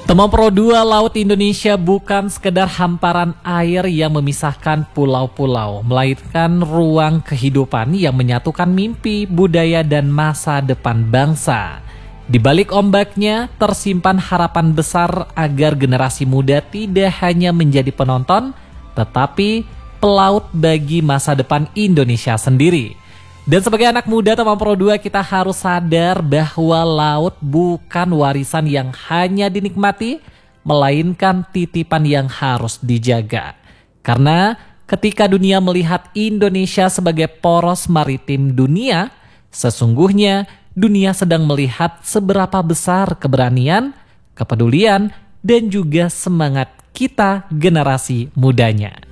Teman Pro 2, Laut Indonesia bukan sekedar hamparan air yang memisahkan pulau-pulau, melainkan ruang kehidupan yang menyatukan mimpi, budaya, dan masa depan bangsa. Di balik ombaknya tersimpan harapan besar agar generasi muda tidak hanya menjadi penonton, tetapi pelaut bagi masa depan Indonesia sendiri. Dan sebagai anak muda Teman Pro 2, kita harus sadar bahwa laut bukan warisan yang hanya dinikmati, melainkan titipan yang harus dijaga. Karena ketika dunia melihat Indonesia sebagai poros maritim dunia, sesungguhnya dunia sedang melihat seberapa besar keberanian, kepedulian, dan juga semangat kita generasi mudanya.